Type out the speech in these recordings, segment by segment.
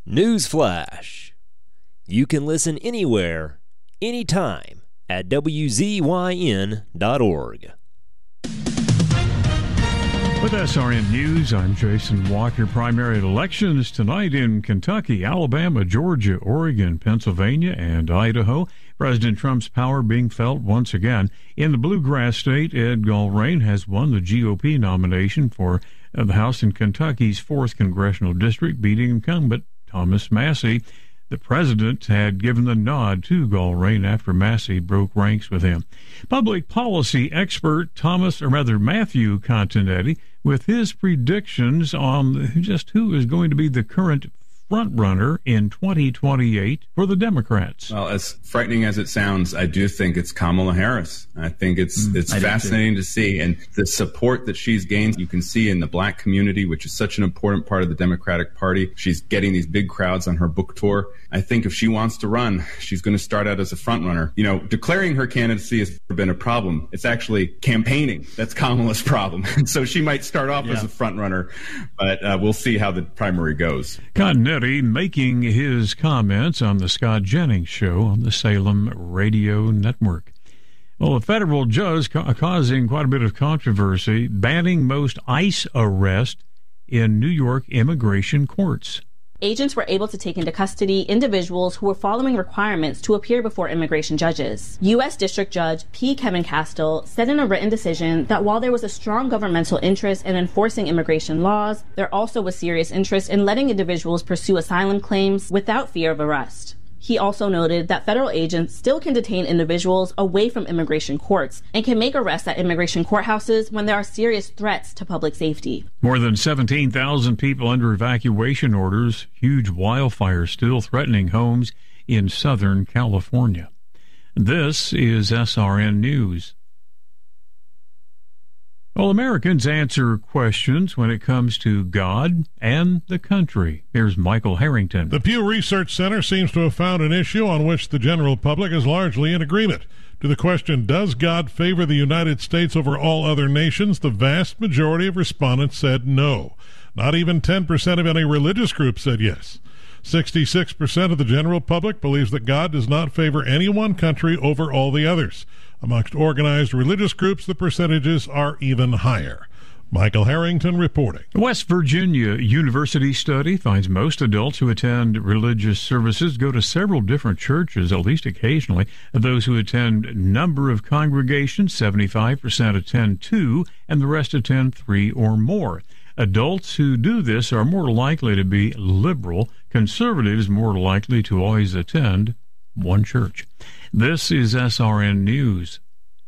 News Flash. You can listen anywhere, anytime at WZYN.org. With SRN News, I'm Jason Walker. Primary elections tonight in Kentucky, Alabama, Georgia, Oregon, Pennsylvania, and Idaho. President Trump's power being felt once again. In the bluegrass state, Ed Gulrane has won the GOP nomination for the House in Kentucky's 4th Congressional District, beating incumbent Thomas Massie. The president had given the nod to Gulrane after Massie broke ranks with him. Public policy expert Matthew Continetti with his predictions on just who is going to be the current front-runner in 2028 for the Democrats. Well, as frightening as it sounds, I do think it's Kamala Harris. I think it's fascinating to see. And the support that she's gained, you can see in the black community, which is such an important part of the Democratic Party. She's getting these big crowds on her book tour. I think if she wants to run, she's going to start out as a front-runner. You know, declaring her candidacy has never been a problem. It's actually campaigning that's Kamala's problem. So she might start off as a front-runner, but we'll see how the primary goes. Continetti making his comments on the Scott Jennings Show on the Salem Radio Network. Well, a federal judge causing quite a bit of controversy, banning most ICE arrests in New York immigration courts. Agents were able to take into custody individuals who were following requirements to appear before immigration judges. U.S. District Judge P. Kevin Castile said in a written decision that while there was a strong governmental interest in enforcing immigration laws, there also was serious interest in letting individuals pursue asylum claims without fear of arrest. He also noted that federal agents still can detain individuals away from immigration courts and can make arrests at immigration courthouses when there are serious threats to public safety. More than 17,000 people under evacuation orders, huge wildfires still threatening homes in Southern California. This is SRN News. Well, Americans answer questions when it comes to God and the country. Here's Michael Harrington. The Pew Research Center seems to have found an issue on which the general public is largely in agreement. To the question, does God favor the United States over all other nations, the vast majority of respondents said no. Not even 10% of any religious group said yes. 66% of the general public believes that God does not favor any one country over all the others. Amongst organized religious groups, the percentages are even higher. Michael Harrington reporting. A West Virginia University study finds most adults who attend religious services go to several different churches, at least occasionally. Of those who attend number of congregations, 75% attend 2, and the rest attend 3 or more. Adults who do this are more likely to be liberal. Conservatives more likely to always attend one church. This is SRN News.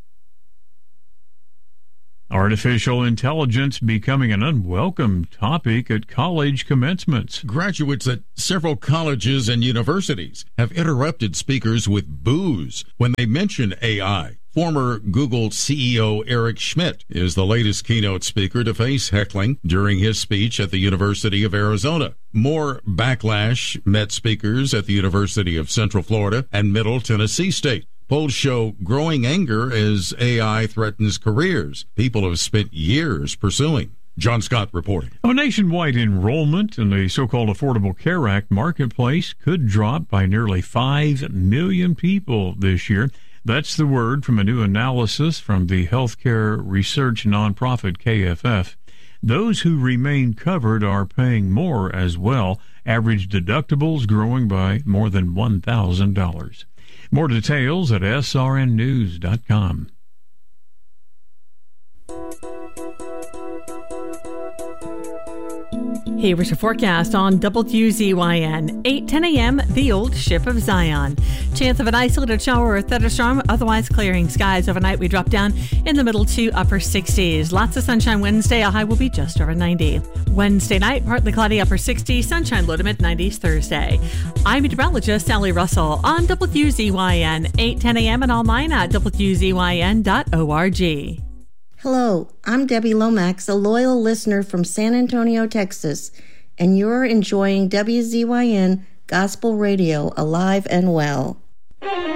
Artificial intelligence becoming an unwelcome topic at college commencements. Graduates at several colleges and universities have interrupted speakers with boos when they mention AI. Former Google CEO Eric Schmidt is the latest keynote speaker to face heckling during his speech at the University of Arizona. More backlash met speakers at the University of Central Florida and Middle Tennessee State. Polls show growing anger as AI threatens careers people have spent years pursuing. John Scott reporting. A nationwide enrollment in the so-called Affordable Care Act marketplace could drop by nearly 5 million people this year. That's the word from a new analysis from the healthcare research nonprofit KFF. Those who remain covered are paying more as well, average deductibles growing by more than $1,000. More details at srnnews.com. Hey, here's your forecast on WZYN. 8:10 a.m., the old ship of Zion. Chance of an isolated shower or thunderstorm, otherwise clearing skies overnight. We drop down in the middle to upper 60s. Lots of sunshine Wednesday. A high will be just over 90. Wednesday night, partly cloudy, upper 60s. Sunshine low to mid-90s Thursday. I'm meteorologist Sally Russell on WZYN. 8:10 a.m. and online at WZYN.org. Hello, I'm Debbie Lomax, a loyal listener from San Antonio, Texas, and you're enjoying WZYN Gospel Radio Alive and Well.